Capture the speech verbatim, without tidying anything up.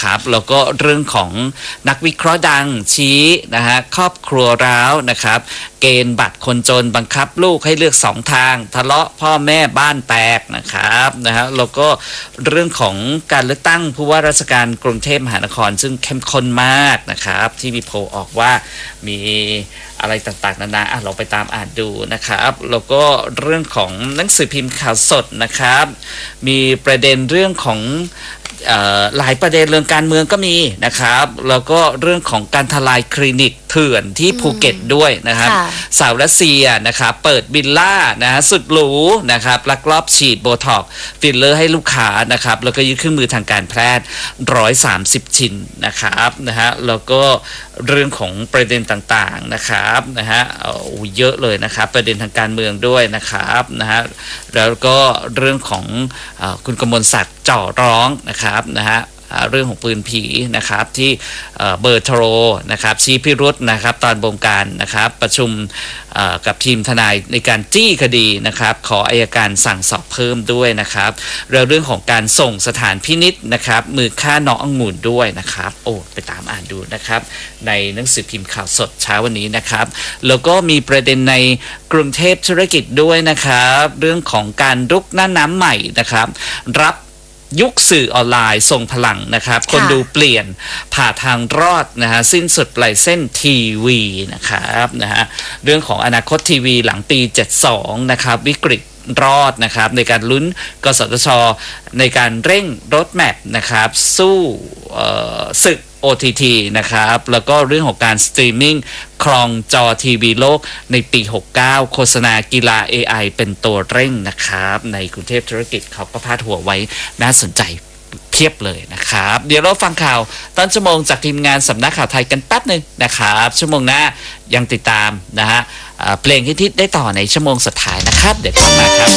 นะครับแล้วก็เรื่องของนักวิเคราะห์ดังชี้นะฮะครอบครัวร้าวนะครับเกณฑ์บัตรคนจนบังคับลูกให้เลือกสองทางทะเลาะพ่อแม่บ้านแตกนะครับนะฮะแล้วก็เรื่องของการเลือกตั้งผู้ว่าราชการกรุงเทพมหานครซึ่งเข้มข้นมากนะครับที่มีโพลออกว่ามีอะไรต่างๆนานาอ่ะเราไปตามอ่านดูนะครับแล้วก็เรื่องของหนังสือพิมพ์ข่าวสดนะครับมีประเด็นเรื่องของหลายประเด็นเรื่องการเมืองก็มีนะครับแล้วก็เรื่องของการทลายคลินิกเถื่อนที่ภูเก็ตด้วยนะครับสาวรัสเซียนะครับเปิดวิลล่านะฮะสุดหรูนะครับลักลอบฉีดโบท็อกซ์ฟิลเลอร์ให้ลูกค้านะครับแล้วก็ยึดเครื่องมือทางการแพทย์หนึ่งร้อยสามสิบชิ้นนะครับนะฮะแล้วก็เรื่องของประเด็นต่างๆนะครับนะฮะเยอะเลยนะครับประเด็นทางการเมืองด้วยนะครับนะฮะแล้วก็เรื่องของคุณกมลศักดิ์จ่อร้องนะครับนะฮะเรื่องของปืนผีนะครับที่เบอร์โทรนะครับชี้พิรุธนะครับตอนบงการนะครับประชุมกับทีมทนายในการจี้คดีนะครับขออัยการสั่งสอบเพิ่มด้วยนะครับแล้วเรื่องของการส่งสถานพินิจนะครับมือฆ่าน้ององุ่นด้วยนะครับโอ้ไปตามอ่านดูนะครับในหนังสือพิมพ์ข่าวสดเช้าวันนี้นะครับแล้วก็มีประเด็นในกรุงเทพธุรกิจด้วยนะครับเรื่องของการรุกหน้าน้ำใหม่นะครับรับยุคสื่อออนไลน์ทรงพลังนะครับคนดูเปลี่ยนผ่าทางรอดนะฮะสิ้นสุดปลายเส้นทีวีนะครับนะฮะเรื่องของอนาคตทีวีหลังปีเจ็ดสิบสองนะครับวิกฤตรอดนะครับในการลุ้นกสทช.ในการเร่งรถแมพนะครับสู้ศึก โอ ที ที นะครับแล้วก็เรื่องของการสตรีมมิ่งครองจอทีวีโลกในปีหกสิบเก้าโฆษณากีฬา เอ ไอ เป็นตัวเร่งนะครับในกรุงเทพธุรกิจเขาก็พาดหัวไว้น่าสนใจเพียบเลยนะครับเดี๋ยวเราฟังข่าวต้นชั่วโมงจากทีมงานสำนักข่าวไทยกันแป๊บหนึ่งนะครับชั่วโมงหน้ายังติดตามนะฮะเพลงฮิตๆได้ต่อในชั่วโมงสุดท้ายนะครับเดี๋ยวกลับมาครับ